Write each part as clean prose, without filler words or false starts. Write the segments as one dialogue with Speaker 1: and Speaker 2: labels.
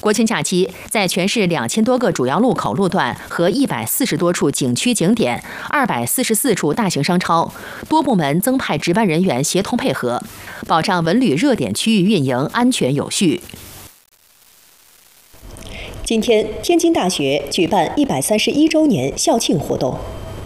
Speaker 1: 国庆假期，在全市2000多个主要路口路段和140多处景区景点、244处大型商超，多部门增派值班人员协同配合，保障文旅热点区域运营安全有序。
Speaker 2: 今天，天津大学举办131周年校庆活动。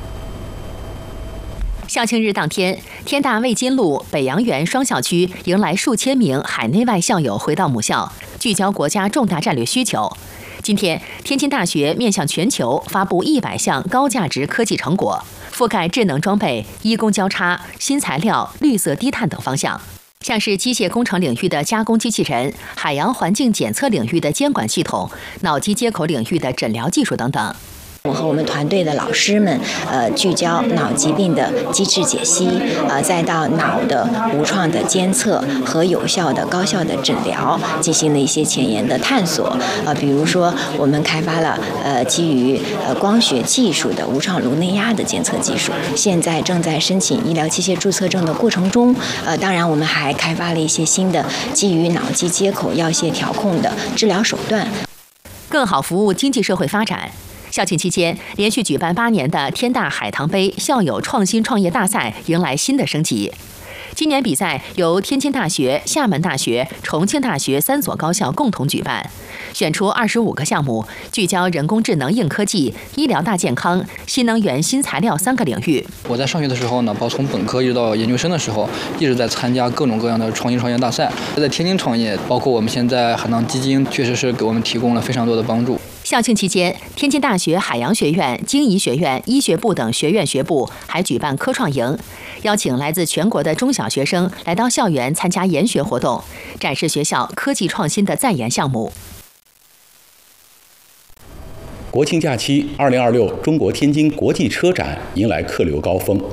Speaker 1: 校庆日当天，天大卫津路北洋园双校区迎来数千名海内外校友回到母校，聚焦国家重大战略需求。今天，天津大学面向全球发布100项高价值科技成果，覆盖智能装备、医工交叉、新材料、绿色低碳等方向，像是机械工程领域的加工机器人、海洋环境检测领域的监管系统、脑机接口领域的诊疗技术等等。
Speaker 3: 我和我们团队的老师们，聚焦脑疾病的机制解析，再到脑的无创的监测和有效的高效的诊疗，进行了一些前沿的探索。比如说，我们开发了基于光学技术的无创颅内压的监测技术，现在正在申请医疗器械注册证的过程中。当然，我们还开发了一些新的基于脑机接口药械调控的治疗手段，
Speaker 1: 更好服务经济社会发展。校庆期间，连续举办8年的天大海棠杯校友创新创业大赛迎来新的升级。今年比赛由天津大学、厦门大学、重庆大学3所高校共同举办，选出25个项目，聚焦人工智能硬科技、医疗大健康、新能源新材料3个领域。
Speaker 4: 我在上学的时候呢，包括从本科一直到研究生的时候，一直在参加各种各样的创新创业大赛。在天津创业，包括我们现在海棠基金，确实是给我们提供了非常多的帮助。
Speaker 1: 校庆期间，天津大学海洋学院、经医学院、医学部等学院学部还举办科创营，邀请来自全国的中小学生来到校园参加研学活动，展示学校科技创新的在研项目。
Speaker 5: 国庆假期，2026中国天津国际车展迎来客流高峰。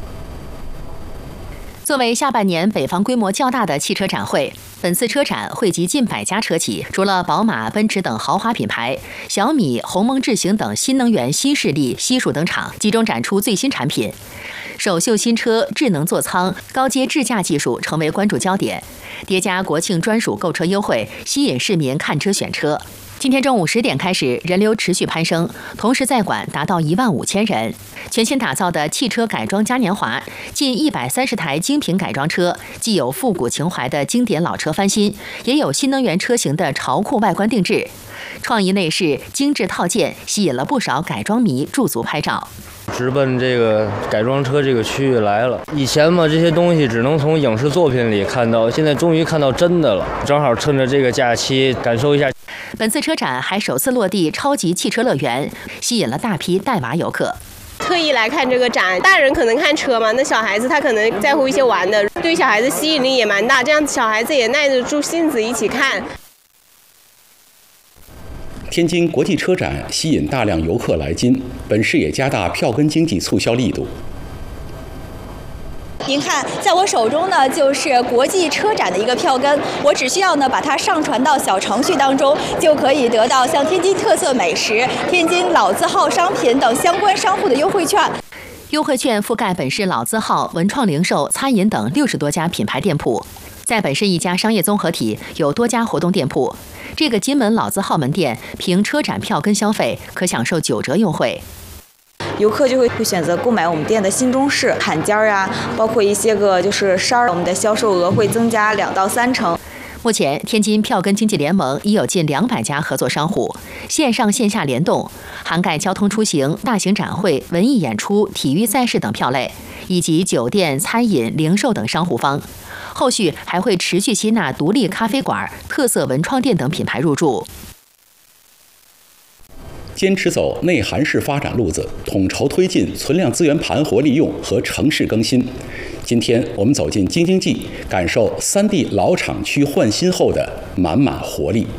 Speaker 1: 作为下半年北方规模较大的汽车展会，本次车展汇集近100家车企，除了宝马、奔驰等豪华品牌，小米、鸿蒙智行等新能源新势力悉数登场，集中展出最新产品。首秀新车、智能座舱、高阶智驾技术成为关注焦点，叠加国庆专属购车优惠，吸引市民看车选车。今天中午10点开始，人流持续攀升，同时在馆达到15000人。全新打造的汽车改装嘉年华，近130台精品改装车，既有复古情怀的经典老车翻新，也有新能源车型的潮酷外观定制。创意内饰、精致套件，吸引了不少改装迷驻足拍照。
Speaker 6: 直奔这个改装车这个区域来了。以前嘛，这些东西只能从影视作品里看到，现在终于看到真的了。正好趁着这个假期，感受一下。
Speaker 1: 本次车展还首次落地超级汽车乐园，吸引了大批带娃游客。
Speaker 7: 特意来看这个展，大人可能看车嘛，那小孩子他可能在乎一些玩的，对小孩子吸引力也蛮大，这样小孩子也耐得住性子一起看。
Speaker 5: 天津国际车展吸引大量游客来津，本市也加大票根经济促销力度。
Speaker 8: 您看，在我手中呢，就是国际车展的一个票根，我只需要呢把它上传到小程序当中，就可以得到像天津特色美食、天津老字号商品等相关商户的优惠券。
Speaker 1: 优惠券覆盖本市老字号、文创零售、餐饮等60多家品牌店铺。在本市一家商业综合体有多家活动店铺，这个金门老字号门店凭车展票根消费可享受9折优惠。
Speaker 9: 游客就会选择购买我们店的新中式坎肩啊，包括一些个就是衫儿，我们的销售额会增加2到3成。
Speaker 1: 目前，天津票根经济联盟已有近200家合作商户，线上线下联动，涵盖交通出行、大型展会、文艺演出、体育赛事等票类，以及酒店、餐饮、零售等商户方。后续还会持续吸纳独立咖啡馆、特色文创店等品牌入驻。
Speaker 5: 坚持走内涵式发展路子，统筹推进存量资源盘活利用和城市更新。今天我们走进京津冀，感受3D 老厂区换新后的满满活力。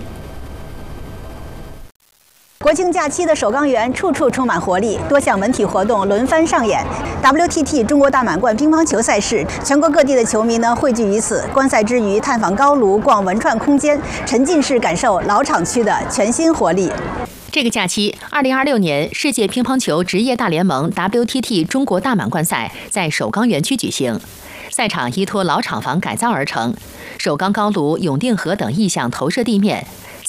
Speaker 8: 国庆假期的首钢园处处充满活力，多项文体活动轮番上演。WTT 中国大满贯乒乓球赛事，全国各地的球迷呢汇聚于此，观赛之余探访高炉、逛文创空间，沉浸式感受老厂区的全新活力。
Speaker 1: 这个假期，2026年世界乒乓球职业大联盟 WTT 中国大满贯赛在首钢园区举行。赛场依托老厂房改造而成，首钢高炉、永定河等意象投射地面，